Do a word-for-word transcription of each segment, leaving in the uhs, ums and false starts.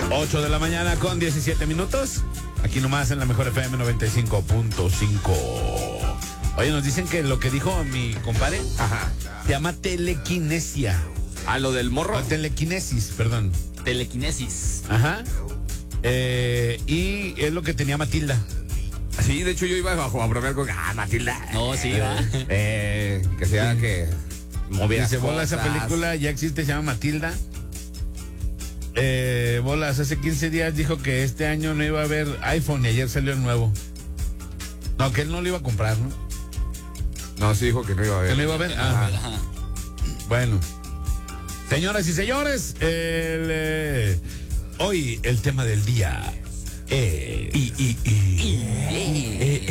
ocho de la mañana con diecisiete minutos. Aquí nomás en la mejor F M noventa y cinco punto cinco. Oye, nos dicen que lo que dijo mi compadre, Ajá. se llama telequinesia. Ah, lo del morro. O telequinesis, perdón. Telequinesis. Ajá. Eh, y es lo que tenía Matilda. Sí, de hecho yo iba a, a bromear con. Ah, Matilda. No, sí, va. Eh, que sea que moviera. Dice, bolas, esa película ya existe, se llama Matilda. Eh, bolas, hace quince días dijo que este año no iba a haber iPhone y ayer salió el nuevo. No, que él no lo iba a comprar, ¿no? No, sí dijo que no iba a ver. Que no iba a ver. Ajá. Ajá. Bueno. Señoras y señores, el, eh, hoy el tema del día es... y, y, y,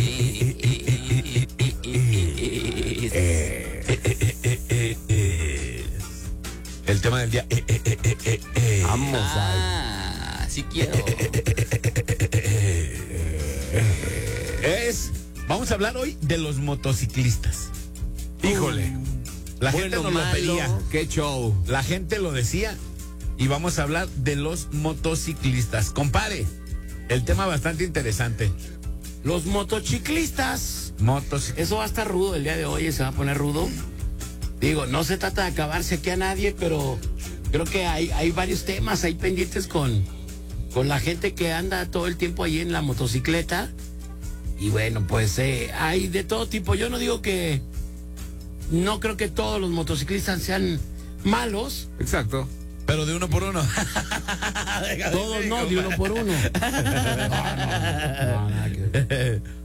el tema del día eh, eh, eh, eh, eh, eh. Vamos Ah, sí quiero. Es, vamos a hablar hoy de los motociclistas. Híjole, la gente Bueno, nos lo malo, pedía, qué show. la gente lo decía y vamos a hablar de los motociclistas. Compare, el tema bastante interesante. Los motociclistas. Motociclistas. Eso va a estar rudo el día de hoy, se va a poner rudo. Digo, no se trata de acabarse aquí a nadie, pero creo que hay, hay varios temas ahí pendientes con, con la gente que anda todo el tiempo ahí en la motocicleta. Y bueno, pues eh, hay de todo tipo. Yo no digo que... No creo que todos los motociclistas sean malos. Exacto. Pero de uno por uno. Todos no, de uno por uno. No, no, no, nada que ver.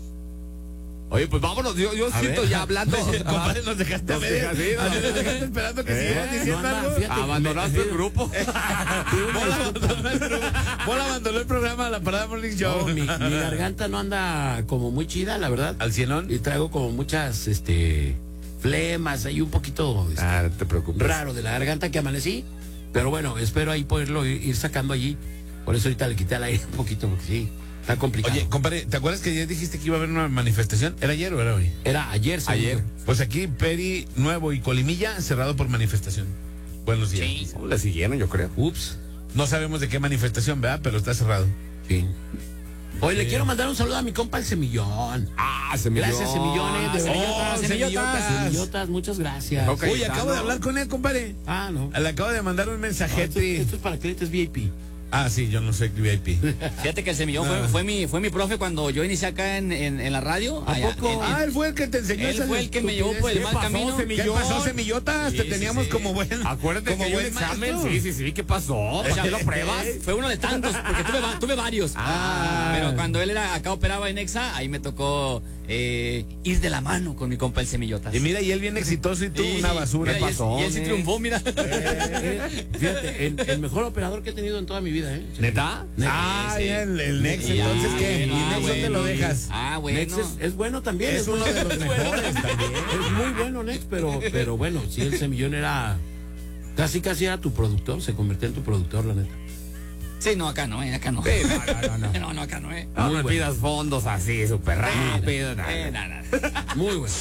Oye, pues vámonos. Yo, yo siento ver. ya hablando. Compadre, nos dejaste a Nos medias. dejaste, A mí ¿no? nos dejaste esperando que Eh, siguieras diciendo no anda, algo. fíjate. Abandonaste el grupo. Bola abandonó el programa. Bola abandonó el programa de la Parada Morning Show. No, mi, mi garganta no anda como muy chida, la verdad. ¿Al cienón? Y traigo como muchas, este, flemas, ahí un poquito este, Ah, no te preocupes. raro de la garganta que amanecí. Pero bueno, espero ahí poderlo ir, ir sacando allí. Por eso ahorita le quité al aire un poquito, porque sí, está complicado. Oye, compadre, ¿te acuerdas que ayer dijiste que iba a haber una manifestación? ¿Era ayer o era hoy? Era ayer, según Ayer. yo. Pues aquí, Peri, Nuevo y Colimilla, cerrado por manifestación. Buenos días. Sí. ¿Cómo le siguieron, yo creo? Ups. No sabemos de qué manifestación, ¿verdad? Pero está cerrado. Sí. Oye, le quiero mandar un saludo a mi compa el Semillón. Ah, se me Gracias, Semillones. De Semillotas, verdad. semillotas. Semillotas, muchas gracias. Ok. Uy, acabo de hablar con él, compadre. Ah, no. Le acabo de mandar un No, esto, mensajete. esto es para clientes V I P. Ah, sí, yo no soy V I P. Fíjate que el semillón fue, fue mi fue mi profe cuando yo inicié acá en, en, en la radio. ¿A allá, poco? en- en- Ah, él fue el que te enseñó Él esa fue el que me llevó por el estupidez. mal ¿Qué pasó, camino. Semillón? ¿Qué pasó, Semillotas? Sí, Te sí, teníamos sí. como buen. Acuérdate como que hay un buen examen. maestro. Sí, sí, sí. ¿Qué pasó? O sea, ¿Ya lo pruebas? Fue uno de tantos, porque tuve, va- tuve varios. Ah. Pero cuando él era acá operaba en Exa, ahí me tocó eh, ir de la mano con mi compa el Semillotas. Y mira, y él bien exitoso y tú Sí, una sí. basura. Mira, y él- pasó. Y él sí triunfó, mira. Eh, Fíjate, el, el mejor operador que he tenido en toda mi vida, ¿eh? ¿Neta? Ah, Sí, sí. el, el Nex, Sí, entonces, ah, ¿qué? bueno, ¿Y ah, Nex dónde bueno. lo dejas? Ah, bueno. Nex es, es bueno también. Es uno de los mejores también. Es muy bueno, Nex, pero, pero bueno, sí, el Semillón era... Casi, casi era tu productor, se convirtió en tu productor, la neta. Sí, no, acá no, eh, acá no. Sí, no, no, no, no. No, no, acá no, eh. No Muy me bueno. pidas fondos así, súper rápido. nada. Eh, nada, nada. Muy bueno.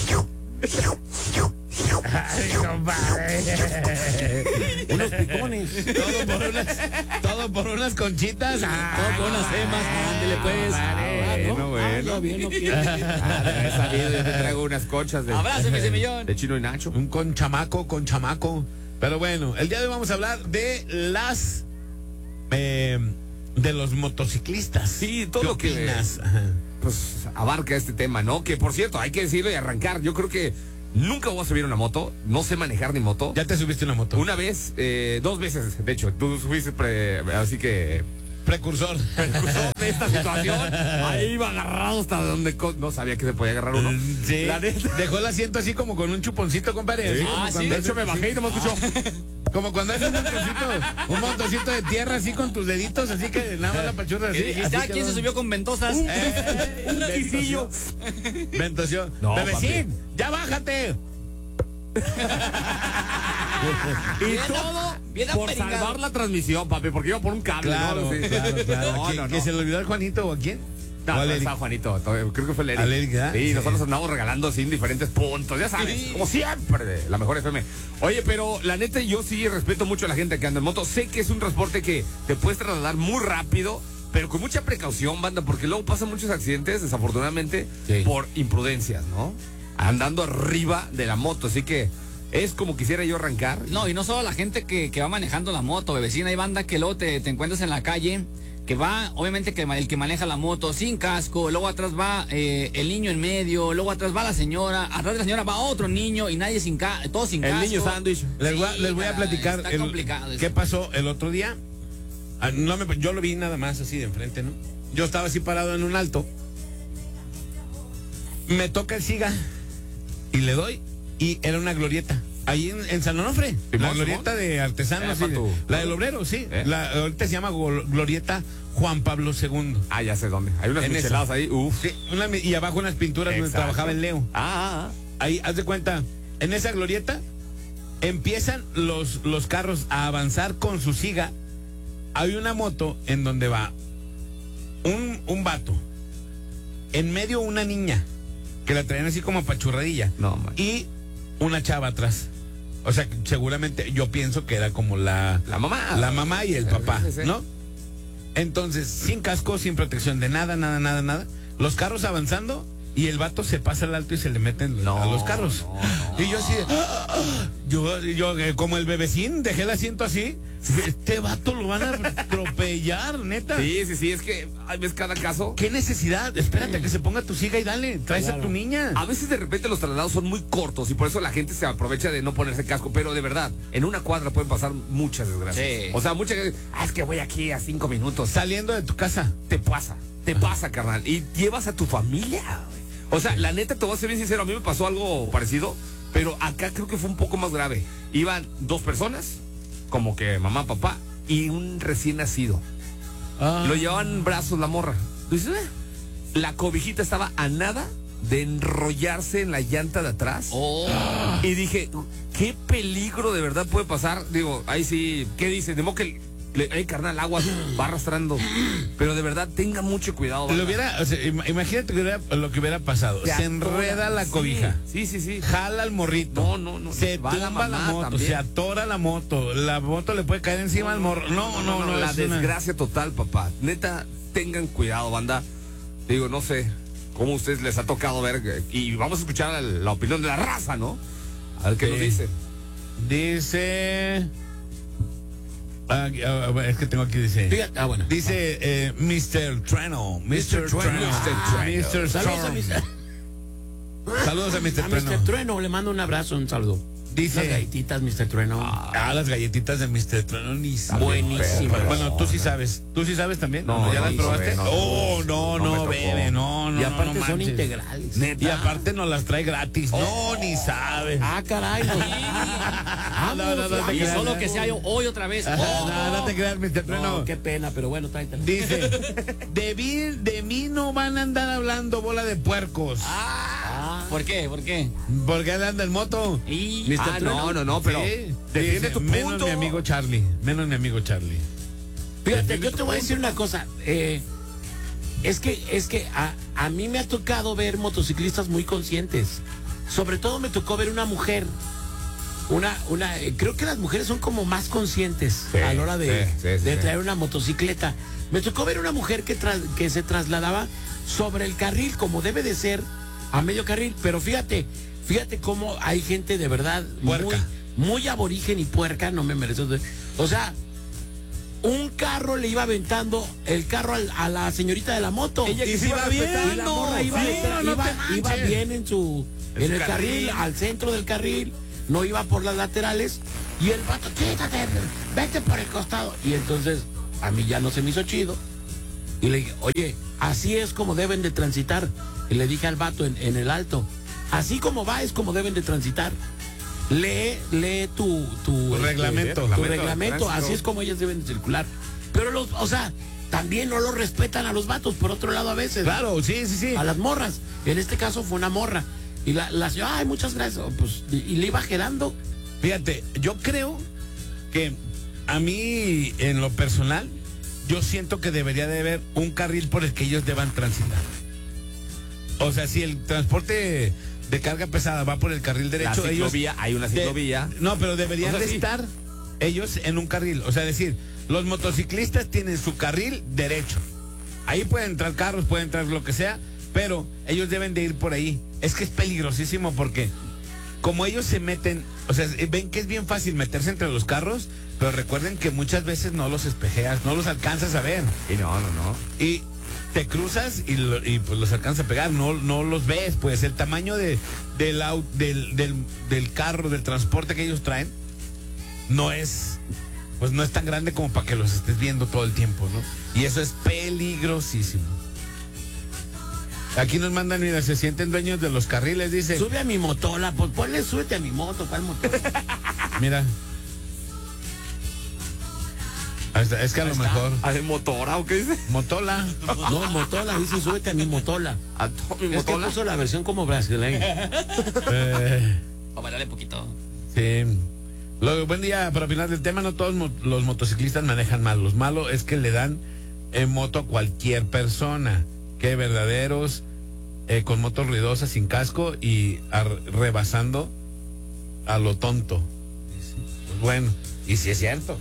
Ay, compadre. Unos picones. Todo por unas, todo por unas conchitas. Ah, Todo con unas gemas, ándele pues. Ah, ¿no? Bueno, bueno. Ah, ya bien, no quiere. Ah, de haber sabido, yo te traigo unas conchas de, Abrázame, Semillón. de Chino y Nacho. Un con chamaco, con chamaco. Pero bueno, el día de hoy vamos a hablar de las eh, de los motociclistas. Sí, todo ¿Qué lo que- opinas? Ajá. Pues abarca este tema, ¿no? Que por cierto, hay que decirlo y arrancar. Yo creo que nunca voy a subir una moto. No sé manejar ni moto. Ya te subiste una moto. Una vez, eh, dos veces, de hecho. Tú subiste, pre- así que... precursor. Precursor de esta situación. Ahí iba agarrado hasta donde... co- No sabía que se podía agarrar uno. Sí. La neta. Dejó el asiento así como con un chuponcito, compadre. Así Sí. como Ah, cuando sí. De hecho, me bajé y no me escuchó. Como cuando haces un montoncito, un montoncito de tierra así con tus deditos, así que nada más la pachurra así. Y dijiste, así ah, ¿quién quedó. se subió con ventosas? Eh, Un laticillo. Ventosió. No, Bebecín, ya bájate. Y Bien, todo bien por aperingado. salvar la transmisión, papi, porque iba por un cable, Claro, ¿no? Sí. claro, claro. No, ¿Que, no, que no. se le olvidó al Juanito o a quién? No, ¿Cuál no, Eric? estaba Juanito, todo- creo que fue el Eric. Al Eric, ¿verdad? Sí, Sí. nosotros andamos regalando así en diferentes puntos, ya sabes, Sí. como siempre, de la mejor F M. Oye, pero la neta yo sí respeto mucho a la gente que anda en moto. Sé que es un transporte que te puedes trasladar muy rápido, pero con mucha precaución, banda, porque luego pasan muchos accidentes, desafortunadamente, Sí. por imprudencias, ¿no? Andando arriba de la moto, así que es como quisiera yo arrancar. No, y no solo la gente que, que va manejando la moto, bebecina, hay banda que luego te, te encuentras en la calle, que va, obviamente que el que maneja la moto sin casco, luego atrás va eh, el niño en medio, luego atrás va la señora, atrás de la señora va otro niño y nadie sin casco, todos sin El casco. niño sándwich. Les voy, a- Sí, les voy a caray, platicar está el- complicado qué eso. pasó el otro día. Ah, no me- yo lo vi nada más así de enfrente, ¿no? Yo estaba así parado en un alto. Me toca el siga y le doy y era una glorieta. Ahí en, en San Onofre, Simón, la glorieta Simón. de artesanos, Eh, sí, tu- la del obrero, sí. ¿Eh? La, ahorita se llama gol- glorieta Juan Pablo segundo. Ah, ya sé dónde. Hay unas En micheladas esa. ahí, uff. Sí, una mi- y abajo unas pinturas donde Exacto. trabajaba el Leo. Ah, ah, ah. Ahí, haz de cuenta, en esa glorieta empiezan los, los carros a avanzar con su siga. Hay una moto en donde va un, un vato, en medio una niña, que la traían así como apachurradilla, No, man. y una chava atrás. O sea, seguramente yo pienso que era como la, La mamá. la mamá y el papá, Sí, sí. ¿no? Entonces, sin casco, sin protección de nada, nada, nada, nada. Los carros avanzando y el vato se pasa al alto y se le meten No, a los carros. no, no. Y yo así, de, "Ah, ah". yo, yo eh, como el bebecín, dejé el asiento así. Este vato lo van a atropellar, neta. Sí, sí, sí, es que ay, ves cada caso. ¿Qué necesidad? Espérate a que se ponga tu siga y dale, traes a tu niña. A veces de repente los traslados son muy cortos y por eso la gente se aprovecha de no ponerse casco, pero de verdad, en una cuadra pueden pasar muchas desgracias. Sí. O sea, muchas veces, ah, es que voy aquí a cinco minutos. Saliendo de tu casa. Te pasa, te pasa, carnal. Y llevas a tu familia, güey. O sea, la neta, te voy a ser bien sincero, a mí me pasó algo parecido, pero acá creo que fue un poco más grave. Iban dos personas, como que mamá, papá, y un recién nacido. Ah. Lo llevaban en brazos la morra. Dices, "Eh". La cobijita estaba a nada de enrollarse en la llanta de atrás. Oh, Y dije, ¿qué peligro de verdad puede pasar? Digo, ahí sí, ¿qué dices? De modo que, le, ay, carnal, agua va arrastrando. Pero de verdad, tenga mucho cuidado. Lo banda. hubiera, o sea, im- imagínate que hubiera- lo que hubiera pasado. Se Se enreda atora. la Sí, cobija. Sí, sí, sí. Jala al morrito. No, no, no. Se Va la tumba la, mamá moto, también. se atora la moto. La moto le puede caer encima al morro. No, no, no. la es una- desgracia total, papá. Neta, tengan cuidado, banda. Digo, no sé cómo a ustedes les ha tocado ver. eh, Y vamos a escuchar la, la opinión de la raza, ¿no? A ver qué Sí. nos dice. Dice. Ah, ah, es que tengo aquí, dice. Fíjate, ah, bueno. Dice eh, mister Treno. mister Treno. Treno. Ah, mister Saludos a Storm. mister Saludos a mister A Treno. mister Trueno, le mando un abrazo, un saludo. Dice- Las galletitas, mister Trueno. Ah, las galletitas de mister Treno ni saben. Buenísimas. Pero, Bueno, tú sí sabes. ¿Tú sí sabes también? No, ¿Ya no, las no, probaste? no, no, oh, no, no me no, tocó. bebe, no, no. y no, aparte no son manches. integrales. Y aparte nos las trae gratis. No, ni sabes. Ah, caray. No. Ah, No, no, no, sí, te y creas. solo que sea yo hoy otra vez. Ah, Oh. no, no te creas, mister Treno. No, qué pena, pero bueno, tráetela. Dice, de mí, de mí no van a andar hablando bola de puercos. Ah, ¿por qué? ¿Por qué? Porque él anda en moto. Y mister Ah, Trueno. no, no, no, pero Sí. defiende Dice, tu menos punto. mi amigo Charlie. Menos mi amigo Charlie. Fíjate, yo te voy a decir una cosa. eh, es que, es que a, a mí me ha tocado ver motociclistas muy conscientes. Sobre todo me tocó ver una mujer. Una, una, eh, creo que las mujeres son como más conscientes Sí, a la hora de, sí, sí, sí, de sí. traer una motocicleta. Me tocó ver una mujer que, tras- que se trasladaba sobre el carril, como debe de ser, a medio carril. Pero fíjate, fíjate cómo hay gente de verdad muy, Puerca. muy aborigen y puerca, no me merece. O sea, un carro le iba aventando el carro al- a la señorita de la moto. Ella que Y se se iba iba respetando. Y la morra iba, Sí, detrás, no iba- te iba manches. bien en su En en su el carril, carril. al centro del carril, no iba por las laterales y el vato, quítate, vete por el costado. Y entonces a mí ya no se me hizo chido. Y le dije, oye, así es como deben de transitar. Y le dije al vato en, en el alto, así como va es como deben de transitar. Lee, lee tu, tu, Tu reglamento. tu Reglamento de reglamento, tránsito. así es como ellas deben de circular. Pero los, o sea, también no lo respetan a los vatos, por otro lado a veces. Claro, sí, sí, sí. A las morras. En este caso fue una morra. Y la, la señora, ay, muchas gracias. Pues, y, y le iba quedando. Fíjate, yo creo que a mí, en lo personal, yo siento que debería de haber un carril por el que ellos deban transitar. O sea, si el transporte de carga pesada va por el carril derecho, la ciclovía, ellos, hay una de- ciclovía. no, pero deberían O sea, de sí. estar ellos en un carril. O sea, decir, los motociclistas tienen su carril derecho. Ahí pueden entrar carros, pueden entrar lo que sea, pero ellos deben de ir por ahí. Es que es peligrosísimo porque como ellos se meten, o sea, ven que es bien fácil meterse entre los carros, pero recuerden que muchas veces no los espejeas, no los alcanzas a ver. Y no, no, no. Y te cruzas y, lo- y, pues los alcanzas a pegar, no, no los ves, pues el tamaño de, del, au- del, del, del carro, del transporte que ellos traen, no es, pues no es tan grande como para que los estés viendo todo el tiempo, ¿no? Y eso es peligrosísimo. Aquí nos mandan, mira, se sienten dueños de los carriles, dice. Sube a mi motola, pues ponle súbete a mi moto, ¿cuál motola? Mira. Ahí está, es que a lo mejor. ¿Ah, de motora o qué dice? Motola. No, motola, dice súbete a mi motola. ¿A to- mi Es que motola? puso la versión como brasileña. Eh, Para bailarle poquito. sí. Lo- buen día, para opinar del tema, no todos mo- los motociclistas manejan mal. Los malos es que le dan en moto a cualquier persona. Que verdaderos, eh, con motos ruidosas, sin casco y ar- rebasando a lo tonto. Pues bueno, y si es cierto.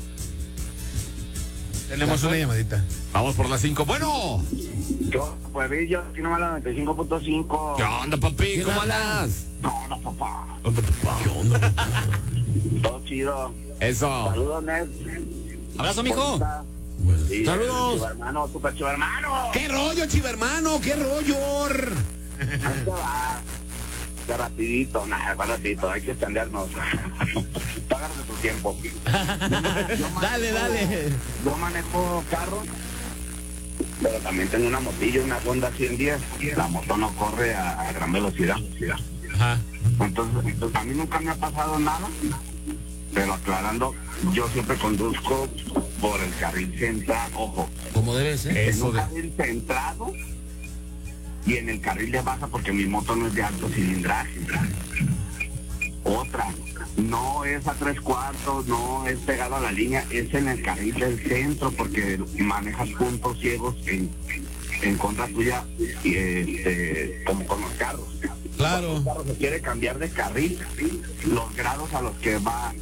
Tenemos una llamadita. Vamos por las cinco. Bueno. Yo, pueblillo, aquí nomás la noventa y cinco punto cinco. ¿Qué onda, papi? ¿Cómo andas? No, no, papá. ¿Dónde, papá? ¿Qué onda? Todo chido. Eso. Saludos, Ned. Abrazo, mijo. ¿Cómo está? Sí, Saludos. chivo hermano, super chivo hermano. ¿Qué rollo, chiva hermano? ¿Qué rollo? Ahí te va. De rapidito, nada, va rapidito, hay que extendernos. Págame tu tiempo. Yo manejo- Dale, dale. Yo manejo carro, pero también tengo una motillo, una Honda cien diez. La moto no corre a, a gran velocidad. Ajá. Entonces, entonces, a mí nunca me ha pasado nada, pero aclarando, yo siempre conduzco por el carril central, ojo, Como debe ser. en Eso un de. carril centrado y en el carril de baja porque mi moto no es de alto cilindraje. Otra, no es a tres cuartos, no es pegado a la línea, es en el carril del centro porque manejas puntos ciegos en, en contra tuya, y, este, como con los carros. Claro. Cuando un carro se quiere cambiar de carril, los grados a los que va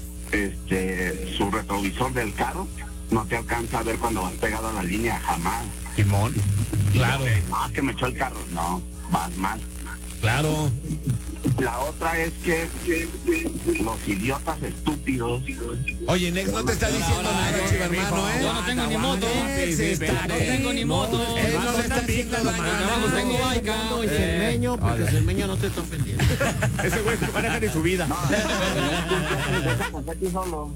este su retrovisor del carro no te alcanza a ver cuando vas pegado a la línea, jamás. Simón. Claro, No, que me echó el carro, no, vas mal. claro. La otra es que los idiotas estúpidos. Oye, Nex no te está diciendo nada, chiva hermano, ¿eh? Yo no tengo ni moto. Nex está No ahí. tengo ni moto. Él no le está haciendo daño a No, no tengo nadie. baica. No, y Cermeño, porque el Cermeño no te está ofendiendo. Ese güey no maneja ni su vida. solo.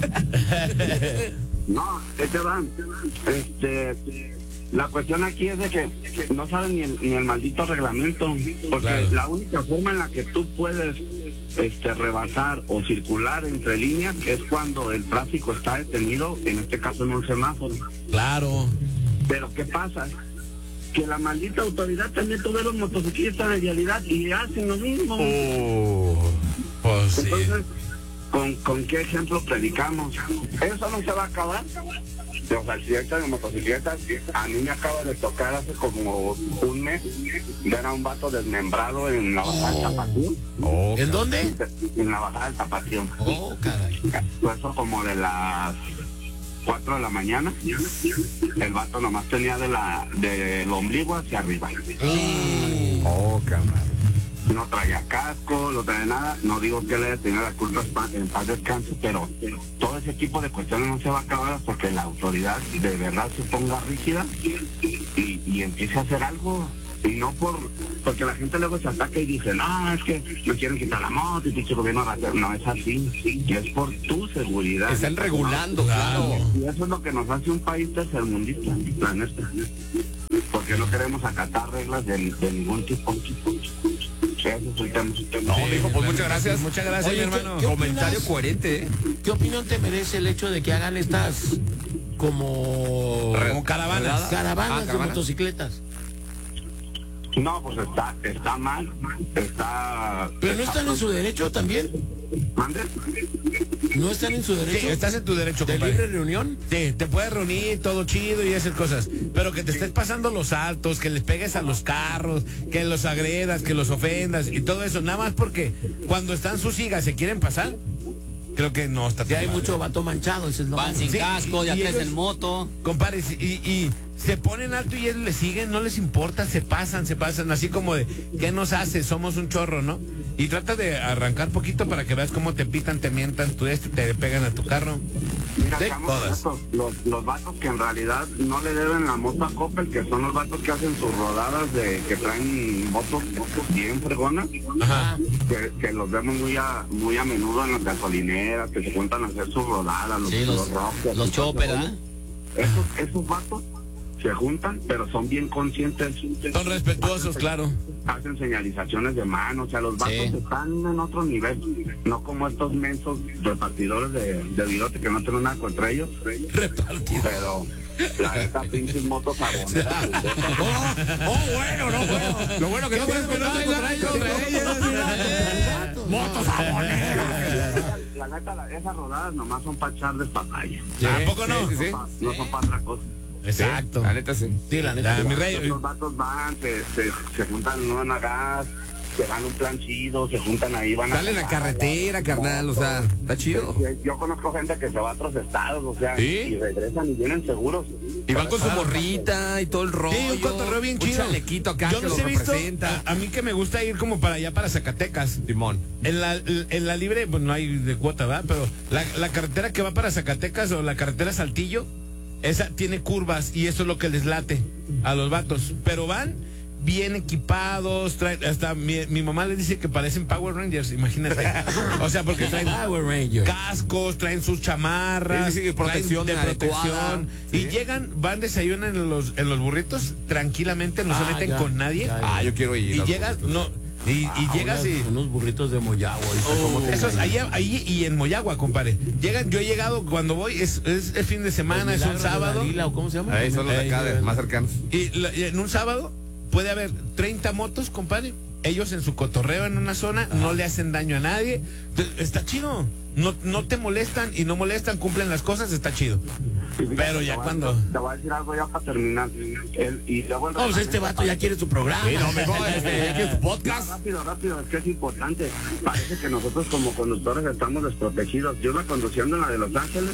No, este van. Este, la cuestión aquí es de que no saben ni el, ni el maldito reglamento, porque Claro. la única forma en la que tú puedes este rebasar o circular entre líneas es cuando el tráfico está detenido, en este caso en un semáforo. Claro. Pero ¿qué pasa? Que la maldita autoridad también tuve los motociclistas de vialidad y hacen lo mismo. Oh, pues sí. Entonces, ¿con, ¿con qué ejemplo predicamos? Eso no se va a acabar. Los accidentes de motocicletas, a mí me acaba de tocar hace como un mes ver a un vato desmembrado en la bajada del Tapatío. Oh, ¿En dónde? En la bajada del Tapatío. Oh, caray. Fue eso como de las cuatro de la mañana. El vato nomás tenía de la del ombligo hacia arriba. oh, cámara. No traía casco, no traía nada. No digo que le haya tenido la culpa en paz descanso, pero todo ese tipo de cuestiones no se va a acabar hasta que la autoridad de verdad se ponga rígida y, y empiece a hacer algo. Y no por porque la gente luego se ataca y dice, no, es que me quieren quitar la moto y pinche gobierno va a hacer. No es así, y es por tu seguridad. Están regulando, claro. Y eso es lo que nos hace un país tercermundista, la neta. Porque no queremos acatar reglas de, de ningún tipo. Ese es el tema. No, mijo, pues muchas gracias. Muchas gracias, Oye, mi hermano. ¿qué- qué Comentario opinas? coherente, ¿eh? ¿Qué opinión te merece el hecho de que hagan estas como Como caravanas. caravanas Ah, de caravanas. motocicletas? No, pues está, está mal, está... Pero no está están en su derecho también. ¿Mande? No están en su derecho. Sí, estás en tu derecho, ¿De compadre. libre reunión? Sí, te puedes reunir, todo chido y hacer cosas. Pero que te estés pasando los altos, que les pegues a los carros, que los agredas, que los ofendas y todo eso. Nada más porque cuando están sus hijas se quieren pasar, creo que no está tan Ya hay padre. mucho vato manchado, ese es lo Van malo. sin Sí, casco, y- ya y traes ellos- en moto. Compadre, y, y se ponen alto y ellos le siguen, no les importa, se pasan, se pasan, así como de, ¿qué nos hace? Somos un chorro, ¿no? Y trata de arrancar poquito para que veas cómo te pitan, te mientan, tú esto, te pegan a tu carro. Mira, Sí, seamos todas. honestos, los, los vatos que en realidad no le deben la moto a Coppel, que son los vatos que hacen sus rodadas de que traen motos, motos bien fregonas, Ajá. que, que los vemos muy a, muy a menudo en las gasolineras, que se juntan a hacer sus rodadas, los, Sí, los, rockers, los chopper, ¿ah? esos, esos vatos se juntan, pero son bien conscientes. Son respetuosos, claro. Hacen señalizaciones de mano, o sea, los vatos Sí. están en otro nivel, no como estos mensos repartidores de, de virote que no tienen nada contra ellos, pero la neta pinches motos saboneras. Oh, bueno, no, bueno. Lo bueno que no puedes contar contra ellos. Motos japonesas. La neta, la- esas rodadas nomás son para echar despapaya. ¿A poco no? Sí, sí, sí. No son para otra cosa. Exacto. La neta sí. Sí, la neta. Ya, mi rey. Los vatos van, se, se, se juntan en una gas, se dan un plan chido, se juntan ahí, van a... Salen a carretera, carnal, o sea, está chido. Yo, yo conozco gente que se va a otros estados, o sea, ¿Sí? y regresan y vienen seguros. Y van con su morrita y todo el rollo. Sí, un cotorreo bien un chido. chalequito acá Yo que los lo he visto, representa. a, a mí que me gusta ir como para allá, para Zacatecas. Simón. En la, en la libre, pues no hay de cuota, ¿verdad? Pero la, la carretera que va para Zacatecas o la carretera Saltillo, esa tiene curvas y eso es lo que les late a los vatos. Pero van bien equipados, traen, hasta mi, mi mamá le dice que parecen Power Rangers, imagínate. O sea, porque traen Power Ranger. cascos, traen sus chamarras, Sí, sí, sí, protección traen de adecuada. protección. Y Sí. llegan, van, desayunan en los, en los burritos tranquilamente, no Ah, se meten ya, con nadie. ya, Ah, yo quiero ir. Y llegan, no, y, y Ah, llegas unas- y... unos burritos de Moyagua. ahorita, ¿cómo te Esos, engañan? ahí, ahí y en Moyagua, compadre. Llegan, yo he llegado cuando voy, es, es, es fin de semana, es un Milagros de sábado. Dalila, ¿o cómo se llama? Ahí son los de acá, de- más cercanos. Y, la- y en un sábado puede haber treinta motos, compadre. Ellos en su cotorreo en una zona, no le hacen daño a nadie. Te- Está chido. No, no te molestan y no molestan, cumplen las cosas, está chido. Pero ya Te voy a- cuando... Te voy a decir algo ya para terminar. El, y luego el No, pues este vato ya quiere su programa. Sí, no, mejor, este, aquí es tu podcast. Rápido, rápido, es que es importante. Parece que nosotros como conductores estamos desprotegidos. Yo iba conduciendo en la de Los Ángeles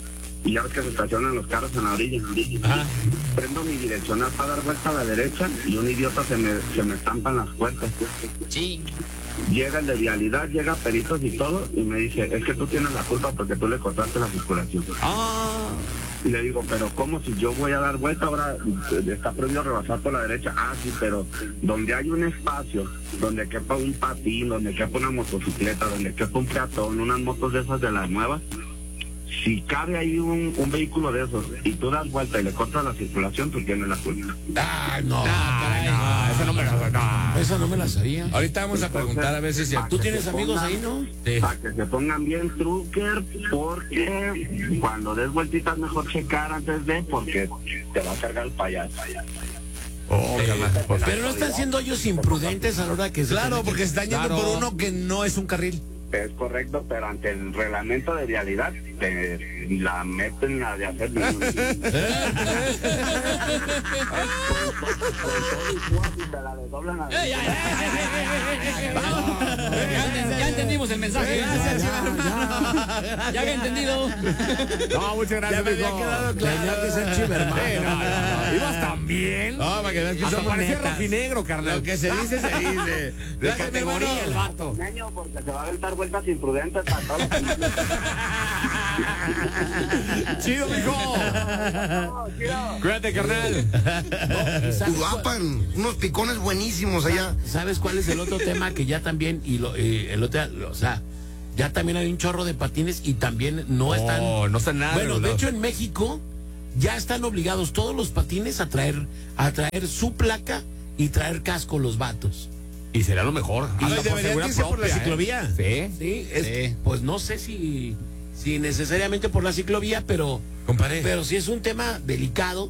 y ya ves que se estacionan los carros en la orilla. Ajá. Prendo mi direccional para dar vuelta a la derecha y un idiota se me, se me estampa en las puertas. Sí. Llega el de vialidad, llega peritos y todo y me dice, es que tú tienes la culpa porque tú le cortaste la circulación. Ah, Y le digo, pero ¿cómo si yo voy a dar vuelta ahora? eh, Está prohibido rebasar por la derecha. Ah, sí, pero donde hay un espacio, donde quepa un patín, donde quepa una motocicleta, donde quepa un peatón, unas motos de esas de las nuevas, si cabe ahí un, un vehículo de esos y tú das vuelta y le cortas la circulación, tú tienes la culpa. Ah, no. ay, no, eso no me lo. No. Esa no me la sabía. Ahorita vamos a preguntar a ver si es cierto. ¿Tú tienes amigos ahí, no? Sí. Para que se pongan bien trucker, porque cuando des vueltitas mejor checar antes de, porque te va a cargar el payaso. Oh, carnal. Pues, Pero no están siendo ellos imprudentes a la hora que se... Claro, porque se están yendo Claro. por uno que no es un carril. Es correcto, pero ante el reglamento de vialidad te la meten a de hacer. Te la desdoblan a- Ya, enten- ya entendimos el mensaje. Gracias, Ya, ya había entendido. no, muchas Ya gracias, me había mijo. quedado claro. Tenía que ser chivermano. Sí, no, no, no. Ibas tan bien. No, para que veas que Hasta somos parecía netas. rojinegro, carnal. Lo que se dice, se dice. De Gracias, mi hermano. categoría el vato. Niño, porque se va a aventar vueltas imprudentes para todos. Chido, mijo. Cuídate, carnal. Uruapan, unos picones buenísimos allá. ¿Sabes cuál es el otro tema que ya también, y lo, eh, el otro, o sea, ya también hay un chorro de patines y también no están... No, no está nada Bueno, de regulado. hecho en México ya están obligados todos los patines a traer, a traer su placa y traer casco los vatos. Y será lo mejor. Y Hasta por deberían seguridad irse por la propia, ¿eh? ciclovía. Sí. Sí, es- Sí. pues no sé si, si necesariamente por la ciclovía, pero, Compadre. pero sí es un tema delicado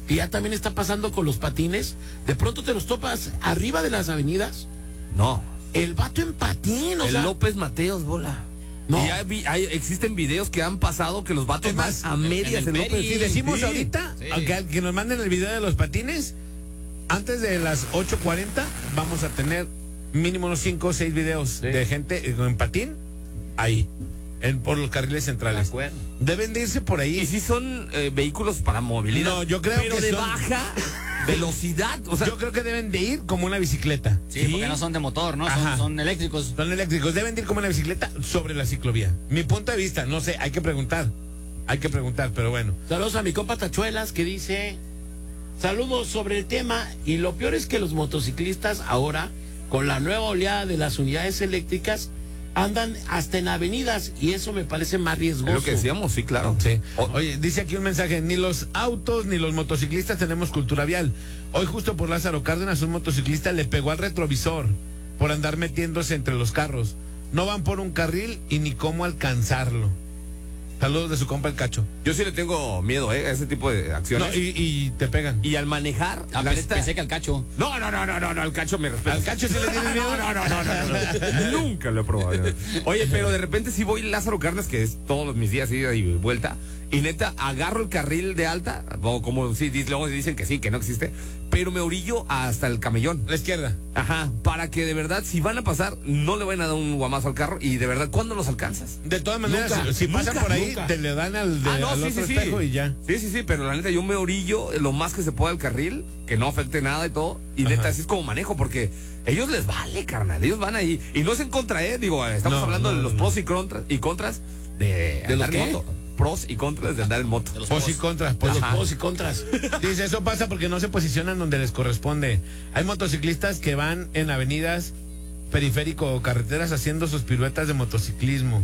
Y ya también está pasando con los patines. De pronto te los topas arriba de las avenidas. No. El vato en patín, o El sea. López Mateos, bola. No. Y ya vi- hay- existen videos que han pasado que los vatos Es van más, a medias en en el López. Si decimos Sí. ahorita, Sí. aunque que nos manden el video de los patines, antes de las ocho cuarenta vamos a tener mínimo unos cinco o seis videos de gente en patín ahí, en, por los carriles centrales. De acuerdo. Deben de irse por Y ahí. sí son eh, vehículos para movilidad. No, yo creo pero que de son- baja velocidad. O sea, Yo creo que deben de ir como una bicicleta. Sí, porque no son de motor, ¿no? Ajá. Son, son eléctricos. Son eléctricos, deben de ir como una bicicleta sobre la ciclovía. Mi punto de vista, no sé, hay que preguntar. Hay que preguntar, pero bueno. Saludos a mi compa Tachuelas que dice, saludos sobre el tema, y lo peor es que los motociclistas ahora, con la nueva oleada de las unidades eléctricas, andan hasta en avenidas y eso me parece más riesgoso. es lo que decíamos, sí, claro. Sí. O- Oye, dice aquí un mensaje, ni los autos ni los motociclistas tenemos cultura vial. Hoy justo por Lázaro Cárdenas un motociclista le pegó al retrovisor por andar metiéndose entre los carros. No van por un carril y ni cómo alcanzarlo. Saludos de su compa el Cacho. Yo sí le tengo miedo, ¿eh? A ese tipo de acciones. No, y, y te pegan. y, al manejar, Ah, la pens- neta. pensé que al cacho. No, no, no, no, no, no, al Cacho me respeto. ¿Al Cacho sí le tienes miedo? No, no, no, no, no, no. Nunca lo he probado. Oye, pero de repente sí voy Lázaro Cárdenas, que es todos mis días ida y vuelta, y neta, agarro el carril de alta, o como sí, di- luego dicen que sí, que no existe, pero me orillo hasta el camellón. La izquierda. Ajá, para que de verdad, si van a pasar, no le vayan a dar un guamazo al carro, y de verdad, ¿cuándo los alcanzas? De todas maneras, Nunca, si pasan nunca, por ahí, nunca. te le dan al, de, Ah, no, al sí, otro sí, sí. espejo y ya. Sí, sí, sí, pero la neta yo me orillo lo más que se pueda al carril, que no afecte nada y todo, y neta Ajá. así es como manejo, porque ellos les vale, carnal, ellos van ahí, y no es en contra, eh, digo, estamos No, hablando no, de los no. pros y contras, y contras de, ¿De los andar en qué? moto, pros y contras de andar en moto. De los Pos y pos. contras. De Pos los y- pros y contras. Dice, eso pasa porque no se posicionan donde les corresponde. Hay motociclistas que van en avenidas, periférico o carreteras haciendo sus piruetas de motociclismo.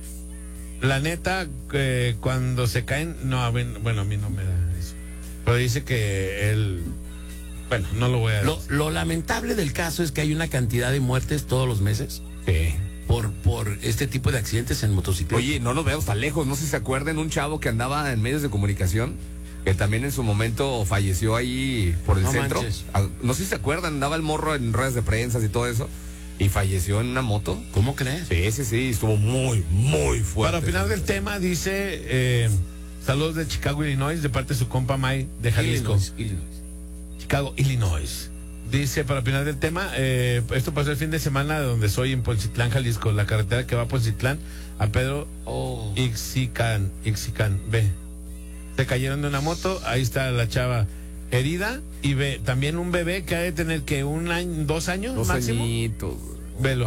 La neta, eh, cuando se caen, no, a mí- bueno, a mí no me da eso. Pero dice que él, bueno, no lo voy a Lo, decir. lo lamentable del caso es que hay una cantidad de muertes todos los meses Sí. por, por este tipo de accidentes en motocicleta. Oye, no nos veamos tan lejos, no sé si se acuerdan, un chavo que andaba en medios de comunicación, que también en su momento falleció ahí por el No centro. manches. Ah, No sé si se acuerdan, andaba el morro en ruedas de prensa y todo eso, y falleció en una moto. ¿Cómo crees? Sí, sí, sí, estuvo muy, muy fuerte. Para opinar del tema, dice, eh, saludos de Chicago, Illinois, de parte de su compa May de Jalisco. Illinois, Illinois. Chicago, Illinois. Dice, para opinar del tema, eh, esto pasó el fin de semana de donde soy, en Poncitlán, Jalisco, la carretera que va a Poncitlán a Pedro Oh. Ixicán, Ixicán, B. Se cayeron de una moto, ahí está la chava herida, y ve, también un bebé que ha de tener que un año, dos años Dos máximo. añitos. Velo.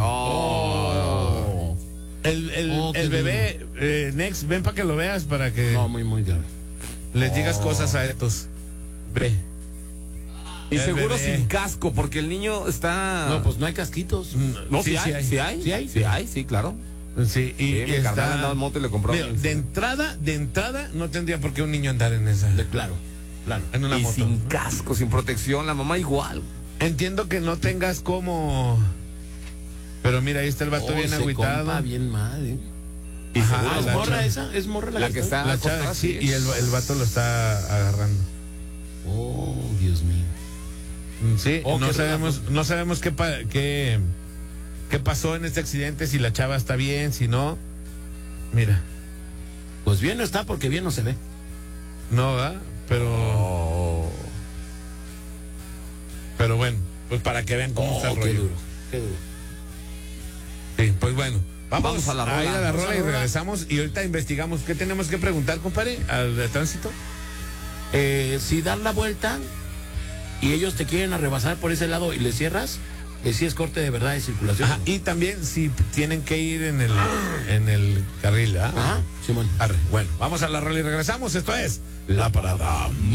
Oh. El, el, Oh, qué el bebé, eh, Next, ven para que lo veas, para que No, muy, muy grave. les digas cosas a estos. Ve. Y El seguro bebé. sin casco, porque el niño está... No, pues no hay casquitos. No, sí, sí, hay, sí hay. sí hay, Sí hay. sí hay, sí, claro. Sí, y, Sí, y mi está- carnal andaba en moto y le compró. Mira, de entrada, de entrada, no tendría por qué un niño andar en esa. De- claro, claro. En una y moto. sin casco, sin protección, la mamá igual. Entiendo que no tengas como. Pero mira, ahí está el vato Oh, bien ese agüitado. compa bien mal, ¿eh? Y Ajá, seguro Ah, ¿es la morra chava. esa? ¿Es morra la, La que está- La chava, acostada, sí, sí. y el, el vato lo está agarrando. Oh, Dios mío. Mm, Sí, Oh, no qué sabemos, no sabemos qué, pa- qué, qué pasó en este accidente, si la chava está bien, si no. Mira, Pues bien no está porque bien no se ve. no, ¿verdad? Pero, Oh. pero bueno, pues para que vean cómo está el Oh, qué rollo. duro, qué duro. Sí, pues bueno. Vamos, Vamos a la rola. ir a la Vamos rola a la y rola. regresamos y ahorita investigamos. ¿Qué tenemos que preguntar, compadre? ¿Al de tránsito? Eh, si dar la vuelta y ellos te quieren arrebasar por ese lado y le cierras, que sí es corte de verdad de circulación. Ajá, y también si tienen que ir en el, en el carril, ¿ah? Ajá, Simón. Arre. Bueno, vamos a la rola y regresamos. Esto es La Parada